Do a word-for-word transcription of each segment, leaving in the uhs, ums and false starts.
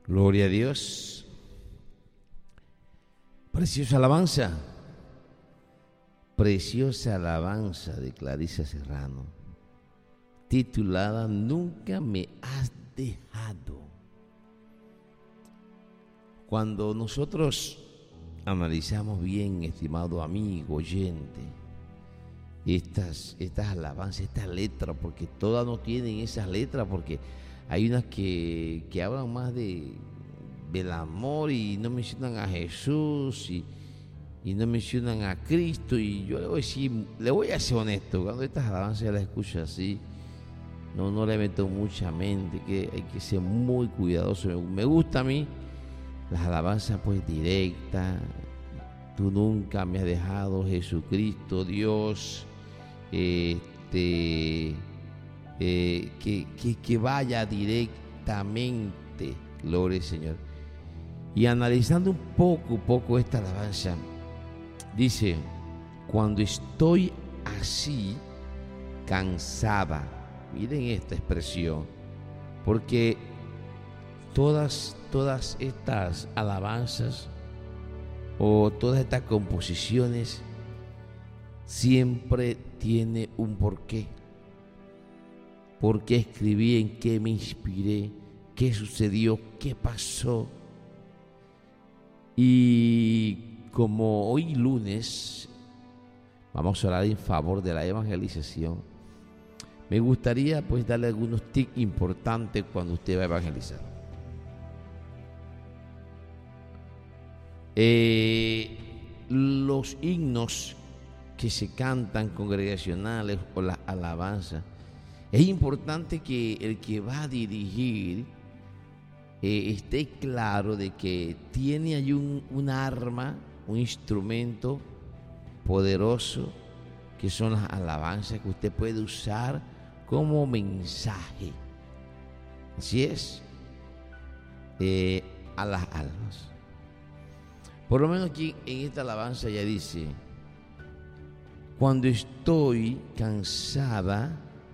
Gloria a Dios. Preciosa alabanza. Preciosa alabanza de Clarisa Serrano, titulada Nunca me has dejado. Cuando nosotros analizamos bien, estimado amigo, oyente, estas, estas alabanzas, estas letras, porque todas no tienen esas letras, porque hay unas que, que hablan más de, del amor y no mencionan a Jesús y, y no mencionan a Cristo. Y yo le voy a decir, le voy a ser honesto, cuando estas alabanzas las escucho así, no, no le meto mucha mente, que hay que ser muy cuidadoso. Me, me gusta a mí las alabanzas pues directas. Tú nunca me has dejado, Jesucristo, Dios, este, eh, que, que, que vaya directamente, gloria al Señor. Y analizando un poco, poco esta alabanza, dice, cuando estoy así, cansada, miren esta expresión, porque todas, todas estas alabanzas o todas estas composiciones siempre tiene un porqué. ¿Por qué escribí? ¿En qué me inspiré? ¿Qué sucedió? ¿Qué pasó? Y como hoy lunes vamos a orar en favor de la evangelización, me gustaría pues darle algunos tips importantes cuando usted va a evangelizar. Eh, los himnos que se cantan congregacionales o las alabanzas, es importante que el que va a dirigir eh, esté claro de que tiene ahí un, un arma, un instrumento poderoso, que son las alabanzas que usted puede usar como mensaje. Así es, eh, a las almas. Por lo menos aquí en esta alabanza ya dice, cuando estoy cansada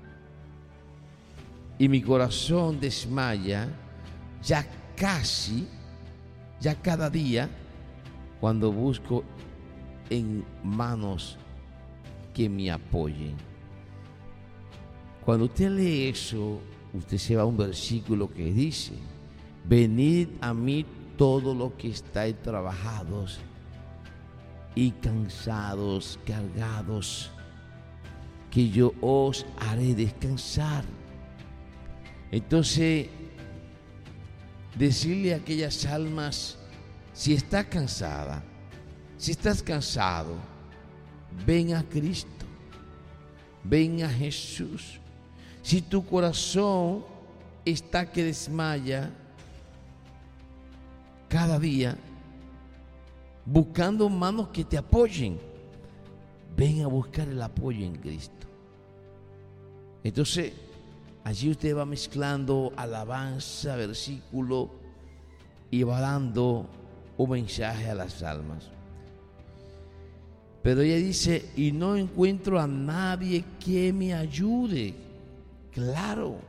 y mi corazón desmaya, ya casi, ya cada día, cuando busco en manos que me apoyen. Cuando usted lee eso, usted se va a un versículo que dice, venid a mí todos los que estáis trabajados y cansados, cargados, que yo os haré descansar. Entonces, decirle a aquellas almas, si estás cansada, si estás cansado, ven a Cristo, ven a Jesús. Si tu corazón está que desmaya cada día, buscando manos que te apoyen, ven a buscar el apoyo en Cristo. Entonces, allí usted va mezclando alabanza, versículo, y va dando un mensaje a las almas. Pero ella dice, y no encuentro a nadie que me ayude. Claro,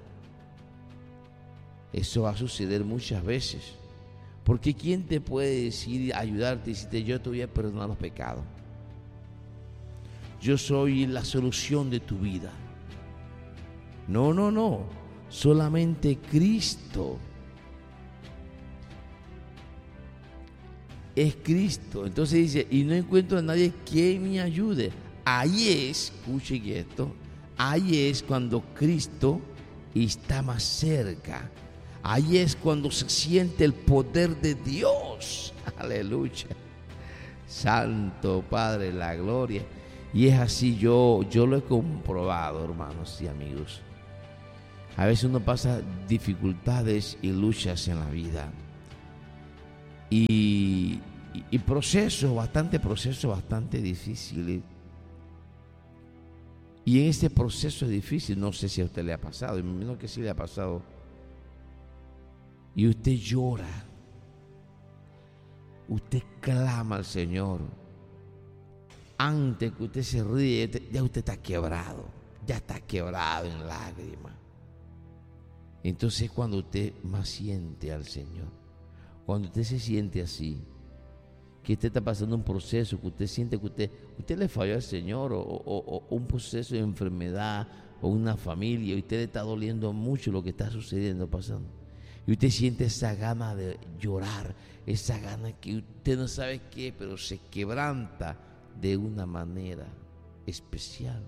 eso va a suceder muchas veces. Porque ¿quién te puede decir, ayudarte y decirte, yo te voy a perdonar los pecados? Yo soy la solución de tu vida. No, no, no. Solamente Cristo. Es Cristo. Entonces dice, y no encuentro a nadie que me ayude. Ahí es, escuchen esto, ahí es cuando Cristo está más cerca. Ahí es cuando se siente el poder de Dios. Aleluya. Santo Padre, la gloria. Y es así, yo, yo lo he comprobado, hermanos y amigos. A veces uno pasa dificultades y luchas en la vida. Y, y, y procesos, bastante procesos, bastante difíciles. Y en este proceso difícil, no sé si a usted le ha pasado, y me imagino que sí le ha pasado. Y usted llora, usted clama al Señor. Antes que usted se ríe, ya usted está quebrado, ya está quebrado en lágrimas. Entonces es cuando usted más siente al Señor. cuando usted se siente así, que usted está pasando un proceso, que usted siente que usted, usted le falló al Señor, o, o, o un proceso de enfermedad, o una familia, y usted le está doliendo mucho lo que está sucediendo, pasando, y usted siente esa gana de llorar, esa gana que usted no sabe qué, pero se quebranta de una manera especial.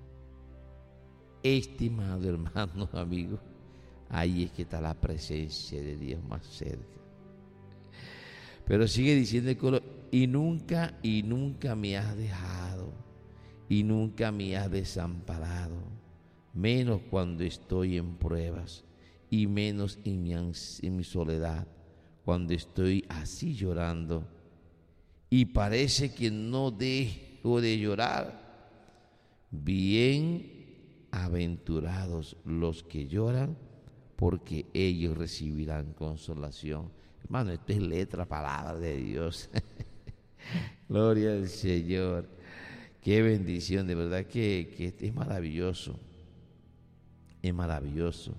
Estimado hermano, amigo, ahí es que está la presencia de Dios más cerca. Pero sigue diciendo el coro, y nunca, y nunca me has dejado, y nunca me has desamparado, menos cuando estoy en pruebas, y menos en mi, en mi soledad, cuando estoy así llorando, y parece que no dejo de llorar. Bienaventurados los que lloran, porque ellos recibirán consolación. Hermano, esto es letra, palabra de Dios. Gloria al Señor. Qué bendición, de verdad que, que es maravilloso. Es maravilloso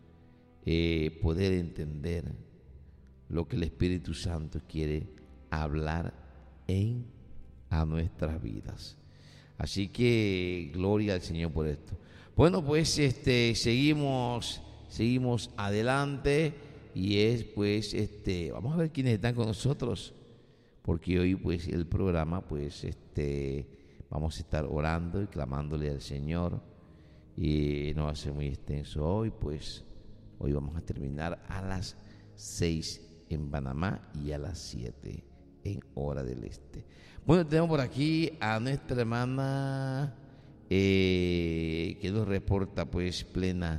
eh, poder entender lo que el Espíritu Santo quiere hablar en a nuestras vidas. Así que gloria al Señor por esto. Bueno, pues este seguimos seguimos adelante, y es pues este vamos a ver quiénes están con nosotros, porque hoy pues el programa pues este vamos a estar orando y clamándole al Señor, y no va a ser muy extenso hoy, pues hoy vamos a terminar a las seis en Panamá y a las siete en hora del este. Bueno, tenemos por aquí a nuestra hermana eh, que nos reporta pues plena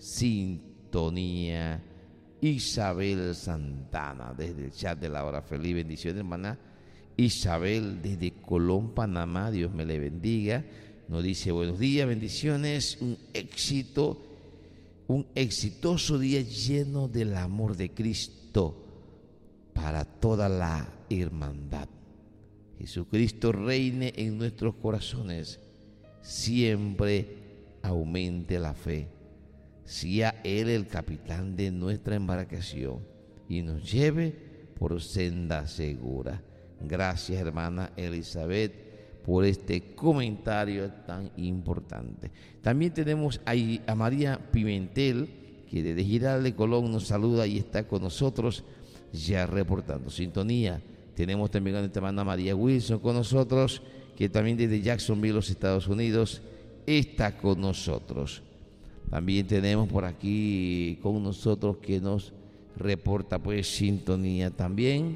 sintonía, Isabel Santana, desde el chat de la hora feliz. Bendiciones, hermana Isabel, desde Colón, Panamá. Dios me le bendiga. Nos dice buenos días, bendiciones, un éxito, un exitoso día lleno del amor de Cristo para toda la hermandad. Jesucristo reine en nuestros corazones, siempre aumente la fe. Sea Él el capitán de nuestra embarcación y nos lleve por senda segura. Gracias, hermana Elizabeth, por este comentario tan importante. También tenemos ahí a María Pimentel, que desde Giral de Colón nos saluda y está con nosotros ya reportando sintonía. Tenemos también a nuestra hermana María Wilson con nosotros, que también desde Jacksonville, los Estados Unidos, está con nosotros. También tenemos por aquí con nosotros que nos reporta pues sintonía también.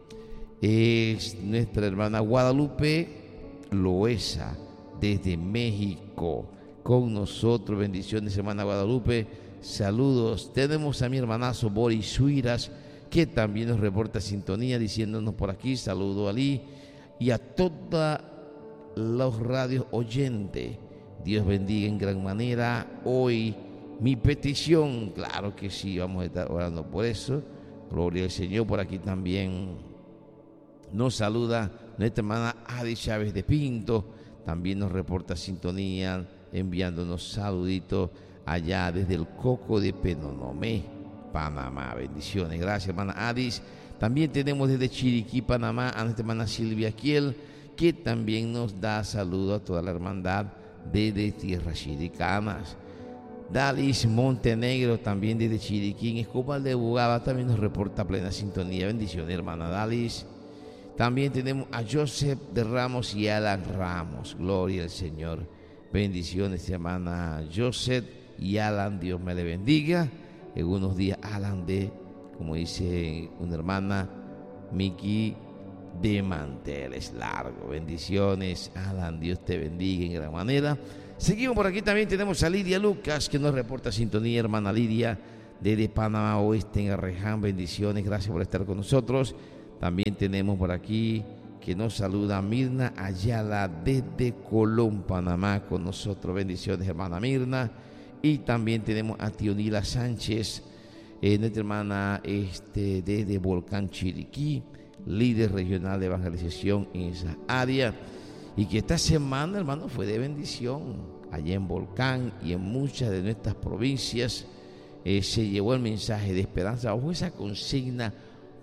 Es nuestra hermana Guadalupe Loesa desde México con nosotros. Bendiciones, hermana Guadalupe. Saludos. Tenemos a mi hermanazo Boris Suiras, que también nos reporta sintonía, diciéndonos por aquí, saludo a Ali y a todos los radios oyentes. Dios bendiga en gran manera hoy mi petición. Claro que sí, vamos a estar orando por eso. Gloria al Señor. Por aquí también nos saluda nuestra hermana Adi Chávez de Pinto, también nos reporta sintonía, enviándonos saluditos allá desde el Coco de Penonomé, Panamá. Bendiciones, gracias, hermana Adis. También tenemos desde Chiriquí, Panamá, a nuestra hermana Silvia Kiel, que también nos da saludo a toda la hermandad desde tierras chiricanas. Dalis Montenegro, también desde Chiriquí, en Escobal de Bugaba, también nos reporta plena sintonía. Bendiciones, hermana Dalis. También tenemos a Joseph de Ramos y Alan Ramos. Gloria al Señor. Bendiciones, hermana Joseph y Alan. Dios me le bendiga. En unos días, Alan de, como dice una hermana, Miki de manteles largo. Bendiciones, Alan. Dios te bendiga en gran manera. Seguimos por aquí. También tenemos a Lidia Lucas, que nos reporta sintonía, hermana Lidia, desde Panamá Oeste en Arreján. Bendiciones, gracias por estar con nosotros. También tenemos por aquí que nos saluda Mirna Ayala desde Colón, Panamá, con nosotros. Bendiciones, hermana Mirna. Y también tenemos a Tionila Sánchez, eh, nuestra hermana este, desde Volcán Chiriquí, líder regional de evangelización en esa área. Y que esta semana, hermano, fue de bendición. Allá en Volcán y en muchas de nuestras provincias eh, se llevó el mensaje de esperanza bajo esa consigna: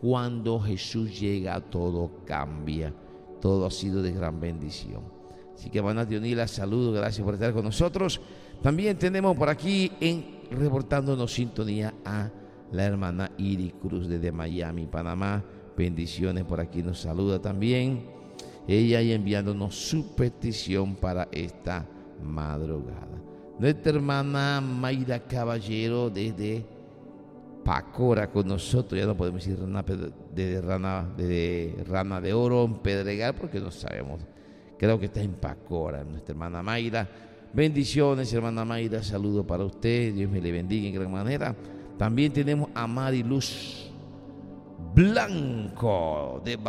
Cuando Jesús llega, todo cambia. Todo ha sido de gran bendición. Así que, hermana Dionila, saludo, gracias por estar con nosotros. También tenemos por aquí, en reportándonos sintonía, a la hermana Iri Cruz desde Miami, Panamá. Bendiciones, por aquí nos saluda también. Ella y enviándonos su petición para esta madrugada. Nuestra hermana Mayra Caballero desde Pacora con nosotros. Ya no podemos decir rana de, rana, de rana de oro en Pedregal porque no sabemos. Creo que está en Pacora, nuestra hermana Mayra. Bendiciones, hermana Mayra. Saludo para usted. Dios me le bendiga en gran manera. También tenemos a Mariluz Blanco de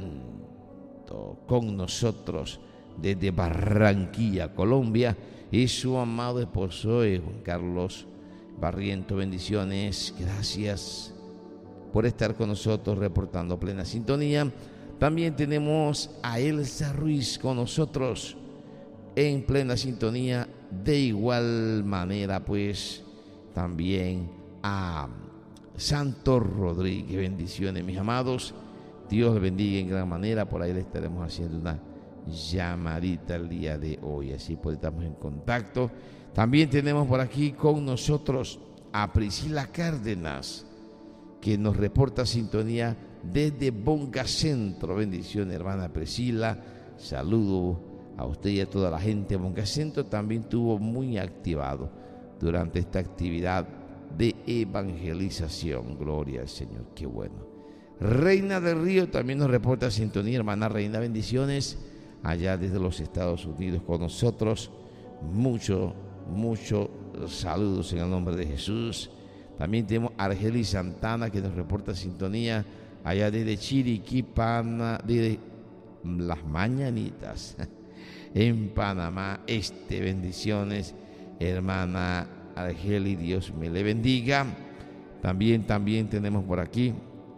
Barriento con nosotros desde Barranquilla, Colombia, y su amado esposo Juan Carlos Barriento. Bendiciones, gracias por estar con nosotros reportando plena sintonía. También tenemos a Elsa Ruiz con nosotros en plena sintonía. De igual manera, pues también a Santos Rodríguez. Bendiciones, mis amados. Dios les bendiga en gran manera. Por ahí le estaremos haciendo una llamadita el día de hoy, así pues estamos en contacto. También tenemos por aquí con nosotros a Priscila Cárdenas, que nos reporta sintonía desde Bonga Centro. Bendiciones, hermana Priscila. Saludo a usted y a toda la gente. Bonga Centro también estuvo muy activado durante esta actividad de evangelización. Gloria al Señor, qué bueno. Reina del Río también nos reporta sintonía, hermana Reina. Bendiciones allá desde los Estados Unidos con nosotros. Mucho, mucho saludos en el nombre de Jesús. También tenemos a Argeli Santana, que nos reporta sintonía allá desde Chiriquí, Pana, desde Las Mañanitas, en Panamá Este. Bendiciones, hermana Argeli, Dios me le bendiga. También, también tenemos por aquí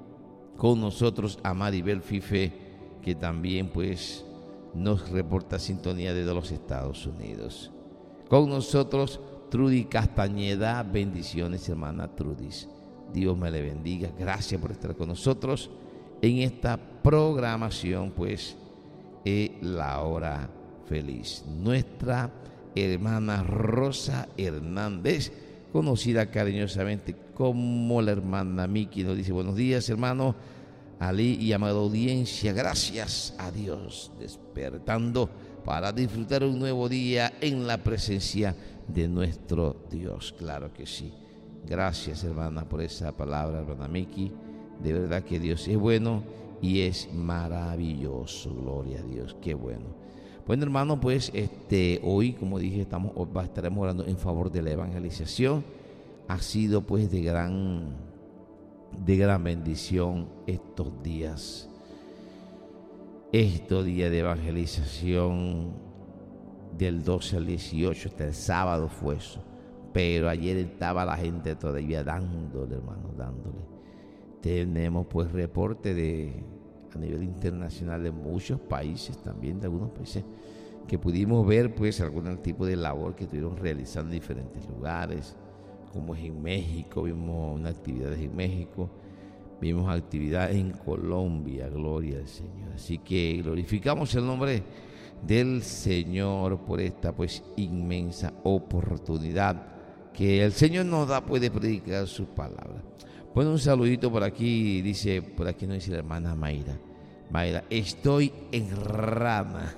con nosotros a Maribel Fife, que también pues nos reporta sintonía desde los Estados Unidos. Con nosotros Trudy Castañeda. Bendiciones, hermana Trudis. Dios me le bendiga. Gracias por estar con nosotros en esta programación, pues, eh, La Hora Feliz. Nuestra hermana Rosa Hernández, conocida cariñosamente como la hermana Miki, nos dice: buenos días, hermano Ali y amada audiencia. Gracias a Dios, despertando para disfrutar un nuevo día en la presencia de nuestro Dios. Claro que sí. Gracias, hermana, por esa palabra, hermana Miki. De verdad que Dios es bueno y es maravilloso. Gloria a Dios, qué bueno. Bueno, hermano, pues este hoy, como dije, estamos estaremos orando en favor de la evangelización. Ha sido pues de gran de gran bendición estos días. Estos días de evangelización del doce al dieciocho, hasta el sábado fue eso. Pero ayer estaba la gente todavía dándole, hermano, dándole. Tenemos pues reporte de a nivel internacional de muchos países, también de algunos países, que pudimos ver pues algún tipo de labor que estuvieron realizando en diferentes lugares, como es en México. Vimos unas actividades en México, vimos actividades en Colombia. Gloria al Señor. Así que glorificamos el nombre del Señor por esta pues inmensa oportunidad que el Señor nos da, puede predicar su palabra. Bueno, un saludito por aquí, dice, por aquí nos dice la hermana Mayra. Mayra, estoy en Rana.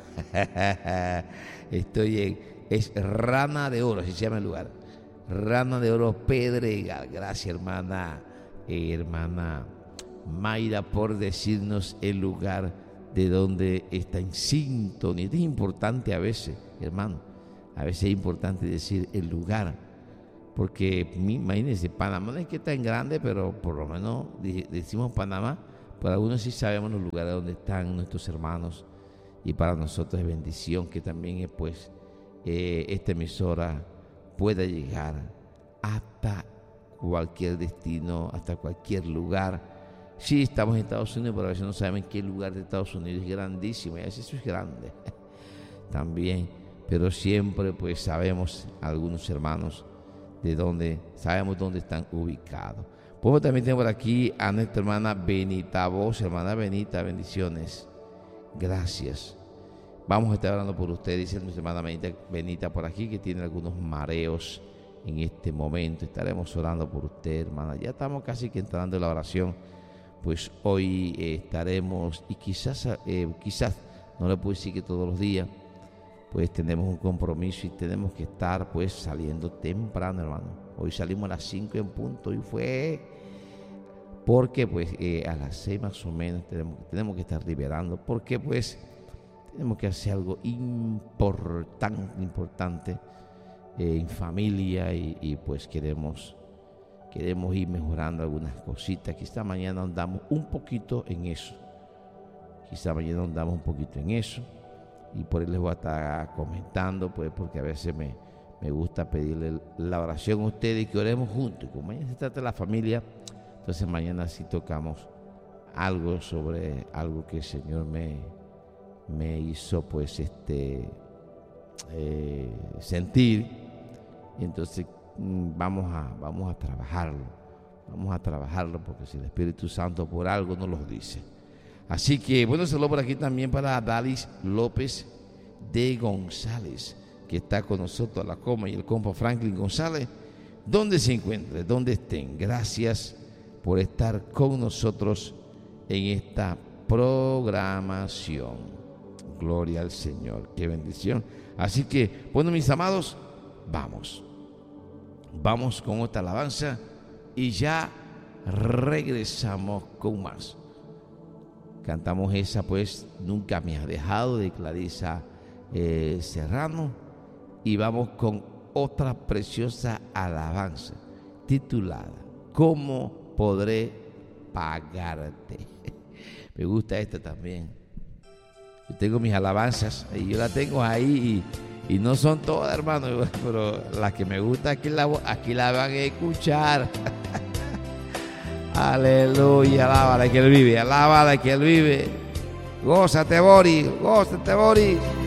Estoy en, es Rana de Oro, así se llama el lugar. Rana de Oro, Pedregal. Gracias, hermana, eh, hermana Mayra, por decirnos el lugar de donde está en sintonía. Es importante a veces, hermano, a veces es importante decir el lugar, porque imagínense, Panamá no es que está en grande, pero por lo menos decimos Panamá, para algunos sí sabemos los lugares donde están nuestros hermanos, y para nosotros es bendición que también pues eh, esta emisora pueda llegar hasta cualquier destino, hasta cualquier lugar. Sí, estamos en Estados Unidos, pero a veces no sabemos en qué lugar de Estados Unidos. Es grandísimo, y a veces eso es grande también, pero siempre pues sabemos algunos hermanos de dónde, sabemos dónde están ubicados. Pues también tengo por aquí a nuestra hermana Benita Voz. Hermana Benita, bendiciones. Gracias. Vamos a estar hablando por usted, dice nuestra hermana Benita, Benita por aquí, que tiene algunos mareos en este momento. Estaremos orando por usted, hermana. Ya estamos casi que entrando en la oración. Pues hoy eh, estaremos, y quizás, eh, quizás, no le puedo decir que todos los días, pues tenemos un compromiso y tenemos que estar pues saliendo temprano, hermano. Hoy salimos a las cinco en punto y fue porque pues eh, a las seis más o menos tenemos, tenemos que estar liberando, porque pues tenemos que hacer algo importante, importante eh, en familia y, y pues queremos, queremos ir mejorando algunas cositas. Quizá mañana andamos un poquito en eso, quizá mañana andamos un poquito en eso. Y por ahí les voy a estar comentando, pues, porque a veces me, me gusta pedirle la oración a ustedes y que oremos juntos. Y como mañana se trata de la familia, entonces mañana sí tocamos algo sobre algo que el Señor me, me hizo, pues, este eh, sentir. Y entonces vamos a, vamos a trabajarlo, vamos a trabajarlo, porque si el Espíritu Santo por algo nos lo dice. Así que, bueno, saludo por aquí también para Dalis López de González, que está con nosotros, la coma y el compa Franklin González, donde se encuentre, donde estén. Gracias por estar con nosotros en esta programación. Gloria al Señor, qué bendición. Así que, bueno, mis amados, vamos. Vamos con otra alabanza y ya regresamos con más. Cantamos esa, pues, Nunca me has dejado, de Clarisa eh, Serrano. Y vamos con otra preciosa alabanza titulada ¿Cómo podré pagarte? Me gusta esta también. Yo tengo mis alabanzas y yo las tengo ahí y, y no son todas, hermano, pero las que me gusta aquí la, aquí la van a escuchar. Aleluya, alábala que Él vive, alábala que Él vive. Gózate, Boris, gózate, Boris.